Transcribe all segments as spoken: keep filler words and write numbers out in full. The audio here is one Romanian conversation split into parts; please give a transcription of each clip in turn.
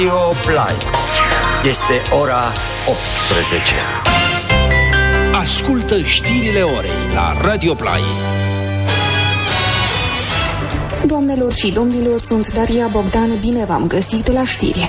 Radio Play. Este ora optsprezece. Ascultă știrile orei la Radio Play. Doamnelor și domnilor, sunt Daria Bogdan, bine v-am găsit la știri.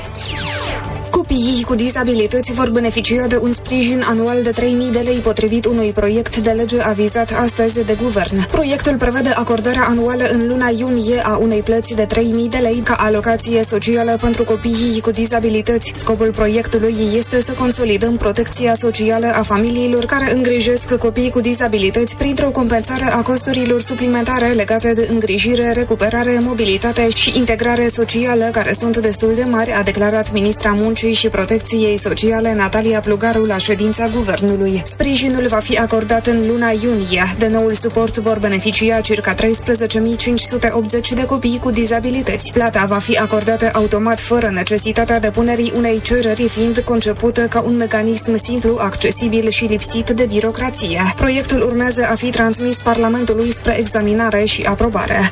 Copiii cu dizabilități vor beneficia de un sprijin anual de trei mii de lei potrivit unui proiect de lege avizat astăzi de guvern. Proiectul prevede acordarea anuală în luna iunie a unei plăți de trei mii de lei ca alocație socială pentru copiii cu dizabilități. Scopul proiectului este să consolidăm protecția socială a familiilor care îngrijesc copii cu dizabilități printr-o compensare a costurilor suplimentare legate de îngrijire, recuperare, mobilitate și integrare socială, care sunt destul de mari, a declarat ministra Muncii și Protecției Sociale Natalia Plugaru la ședința guvernului. Sprijinul va fi acordat în luna iunie. De noul suport vor beneficia circa treisprezece mii cinci sute optzeci de copii cu dizabilități. Plata va fi acordată automat, fără necesitatea depunerii unei cereri, fiind concepută ca un mecanism simplu, accesibil și lipsit de birocrație. Proiectul urmează a fi transmis Parlamentului spre examinare și aprobare.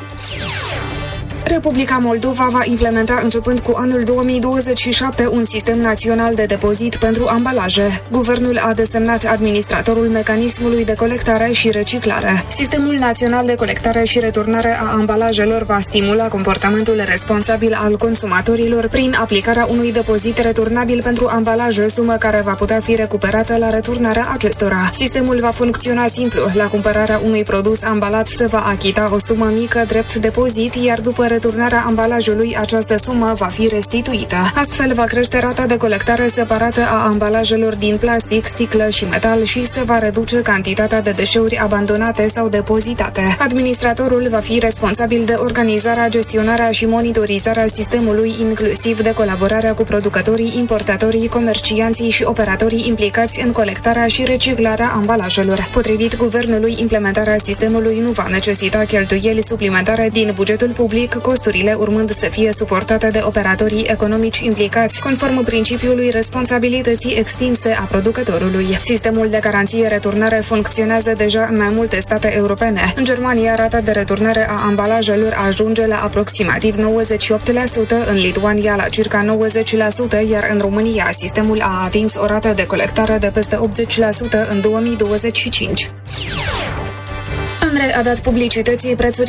Republica Moldova va implementa începând cu anul două mii douăzeci și șapte un sistem național de depozit pentru ambalaje. Guvernul a desemnat administratorul mecanismului de colectare și reciclare. Sistemul național de colectare și returnare a ambalajelor va stimula comportamentul responsabil al consumatorilor prin aplicarea unui depozit returnabil pentru ambalaje, sumă care va putea fi recuperată la returnarea acestora. Sistemul va funcționa simplu. La cumpărarea unui produs ambalat se va achita o sumă mică drept depozit, iar după returnarea ambalajului, această sumă va fi restituită. Astfel va crește rata de colectare separată a ambalajelor din plastic, sticlă și metal și se va reduce cantitatea de deșeuri abandonate sau depozitate. Administratorul va fi responsabil de organizarea, gestionarea și monitorizarea sistemului, inclusiv de colaborarea cu producătorii, importatorii, comercianții și operatorii implicați în colectarea și reciclarea ambalajelor. Potrivit guvernului, implementarea sistemului nu va necesita cheltuieli suplimentare din bugetul public, costurile urmând să fie suportate de operatorii economici implicați, conform principiului responsabilității extinse a producătorului. Sistemul de garanție-returnare funcționează deja în mai multe state europene. În Germania, rata de returnare a ambalajelor ajunge la aproximativ nouăzeci și opt la sută, în Lituania la circa nouăzeci la sută, iar în România sistemul a atins o rată de colectare de peste optzeci la sută în două mii douăzeci și cinci. ANRE a dat publicității prețuri